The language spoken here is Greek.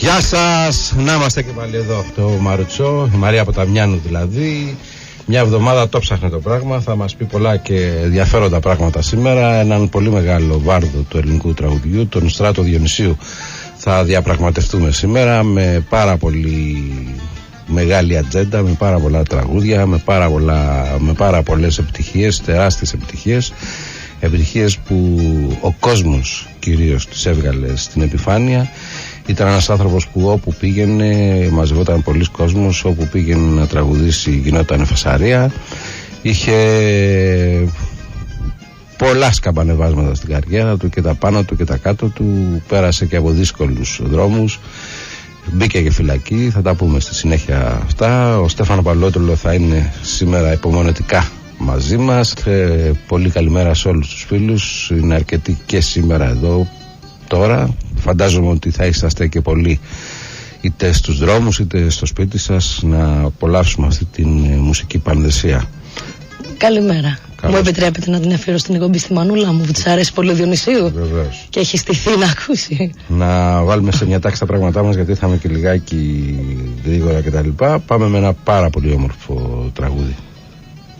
Γεια σας, να είμαστε και πάλι εδώ. Το Μαρουτσό, η Μαρία Ποταμιάνου δηλαδή. Μια εβδομάδα το ψάχνε το πράγμα. Θα μας πει πολλά και ενδιαφέροντα πράγματα σήμερα. Έναν πολύ μεγάλο βάρδο του ελληνικού τραγουδιού, τον Στράτο Διονυσίου, θα διαπραγματευτούμε σήμερα με πάρα πολύ μεγάλη ατζέντα, με πάρα πολλά τραγούδια, με πάρα πολλές επιτυχίες, τεράστιες επιτυχίες. Επιτυχίες που ο κόσμος κυρίως τις έβγαλε στην επιφάνεια. Ήταν ένας άνθρωπος που όπου πήγαινε μαζευόταν πολλής κόσμος, όπου πήγαινε να τραγουδήσει γινόταν φασαρία. Είχε πολλά σκαμπανεβάσματα στην καριέρα του και τα πάνω του και τα κάτω του. Πέρασε και από δύσκολους δρόμους. Μπήκε και φυλακή, θα τα πούμε στη συνέχεια αυτά. Ο Στέφανο Παλότολο θα είναι σήμερα υπομονετικά μαζί μας. Πολύ καλημέρα σε όλους τους φίλους. Είναι αρκετοί και σήμερα εδώ τώρα. Φαντάζομαι ότι θα είσαστε και πολλοί είτε στους δρόμους είτε στο σπίτι σας να απολαύσουμε αυτή την μουσική πανδεσία. Καλημέρα. Καλώς. Μου επιτρέπετε να την αφιερώσω στην εκπομπή στη μανούλα μου που της αρέσει πολύ ο Διονυσίου? Βεβαίως. Και έχει στηθεί να ακούσει. Να βάλουμε σε μια τάξη τα πράγματά μας, γιατί θα είμαι και λιγάκι γρήγορα κτλ. Πάμε με ένα πάρα πολύ όμορφο τραγούδι.